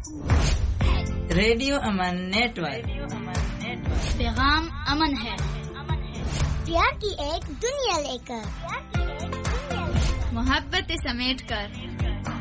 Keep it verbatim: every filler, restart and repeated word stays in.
Radio अमन network, पैगाम अमन है, प्यार की एक दुनिया लेकर, मोहब्बत समेट कर।